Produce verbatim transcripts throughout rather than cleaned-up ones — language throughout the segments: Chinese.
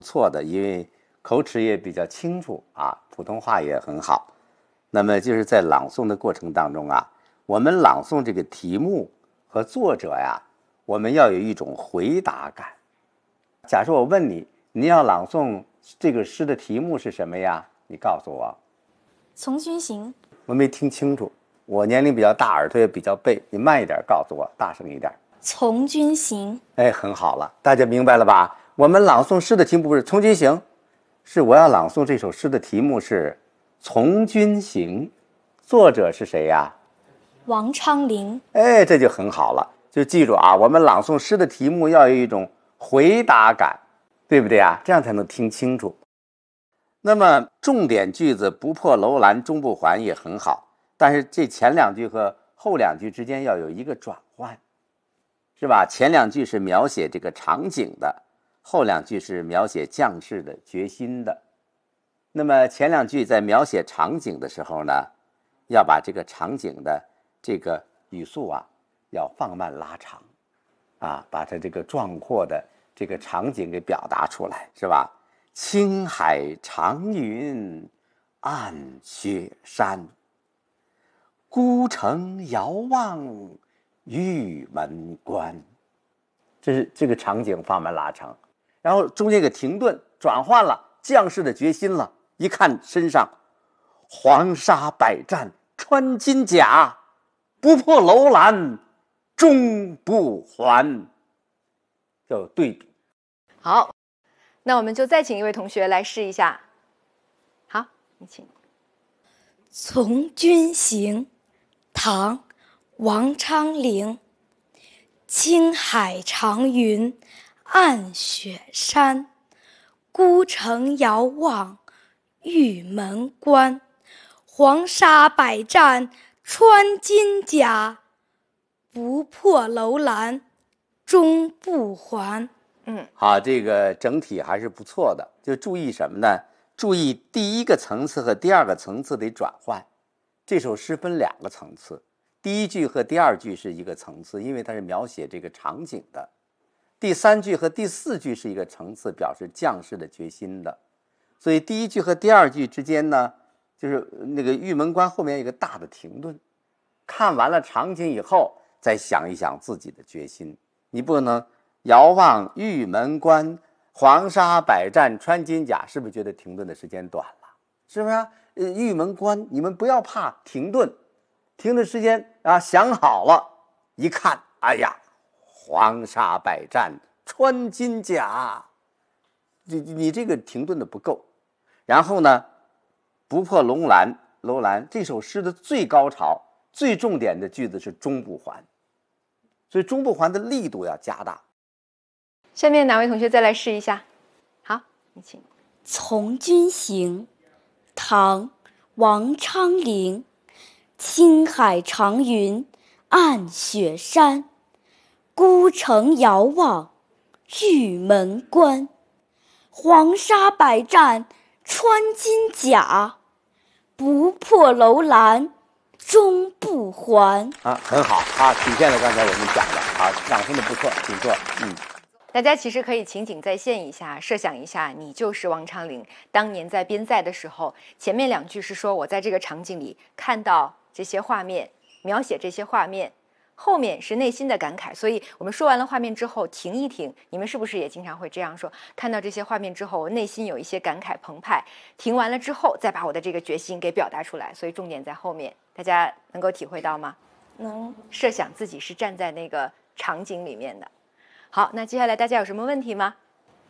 错的，因为口齿也比较清楚啊，普通话也很好。那么就是在朗诵的过程当中啊，我们朗诵这个题目和作者呀，我们要有一种回答感。假设我问你，你要朗诵这个诗的题目是什么呀？你告诉我。 从军行。 我没听清楚，我年龄比较大，耳朵也比较背，你慢一点告诉我，大声一点。 从军行。 哎，很好了，大家明白了吧？我们朗诵诗的题目不是从军行，是我要朗诵这首诗的题目是从军行，作者是谁呀？ 王昌龄。 哎，这就很好了，就记住啊，我们朗诵诗的题目要有一种回答感，对不对啊？这样才能听清楚。那么重点句子不破楼兰终不还也很好，但是这前两句和后两句之间要有一个转换，是吧？前两句是描写这个场景的，后两句是描写将士的决心的。那么前两句在描写场景的时候呢，要把这个场景的这个语速啊要放慢拉长啊，把它这个壮阔的这个场景给表达出来，是吧？青海长云暗雪山，孤城遥望玉门关。这是这个场景放慢拉长，然后中间一个停顿，转换了将士的决心了。一看身上黄沙百战穿金甲，不破楼兰终不还，要有对比。 好，那我们就再请一位同学来试一下。好，你请。 从军行，唐·王昌龄。青海长云暗雪山，孤城遥望玉门关。黄沙百战穿金甲，不破楼兰终不还。 嗯， 好，这个整体还是不错的。就注意什么呢？注意第一个层次和第二个层次得转换。这首诗分两个层次，第一句和第二句是一个层次，因为它是描写这个场景的。第三句和第四句是一个层次，表示将士的决心的。所以第一句和第二句之间呢，就是那个玉门关后面有一个大的停顿，看完了场景以后，再想一想自己的决心。你不能遥望玉门关，黄沙百战穿金甲，是不是觉得停顿的时间短了？是不是啊？呃，玉门关，你们不要怕停顿，停顿时间啊，想好了，一看，哎呀，黄沙百战穿金甲，你你这个停顿的不够。然后呢，不破楼兰，楼兰这首诗的最高潮、最重点的句子是终不还，所以终不还的力度要加大。 下面哪位同学再来试一下？好，你请。 从军行，唐·王昌龄。青海长云暗雪山，孤城遥望玉门关。黄沙百战穿金甲，不破楼兰终不还。 啊，很好啊，体现了刚才我们讲的啊，朗诵的不错，请坐。嗯。 大家其实可以情景再现一下，设想一下，你就是王昌龄，当年在边塞的时候，前面两句是说我在这个场景里看到这些画面，描写这些画面，后面是内心的感慨。所以我们说完了画面之后停一停，你们是不是也经常会这样说？看到这些画面之后，我内心有一些感慨澎湃，停完了之后再把我的这个决心给表达出来。所以重点在后面，大家能够体会到吗？ 能。 设想自己是站在那个场景里面的。好，那接下来大家有什么问题吗？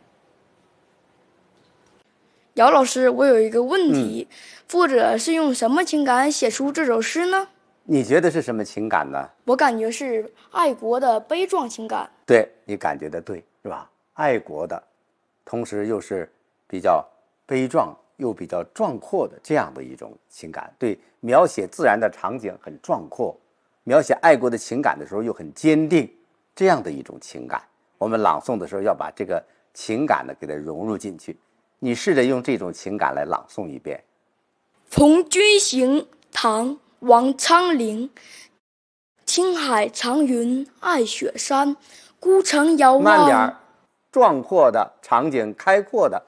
姚老师，我有一个问题，嗯、作者是用什么情感写出这首诗呢？ 你觉得是什么情感呢？ 我感觉是爱国的悲壮情感。 对，你感觉的对，是吧？爱国的，同时又是比较悲壮又比较壮阔的这样的一种情感。对，描写自然的场景很壮阔，描写爱国的情感的时候又很坚定，这样的一种情感。我们朗诵的时候要把这个情感呢给它融入进去。你试着用这种情感来朗诵一遍。 从军行，唐·王昌龄。青海长云爱雪山，孤城遥望。 慢点，壮阔的场景，开阔的，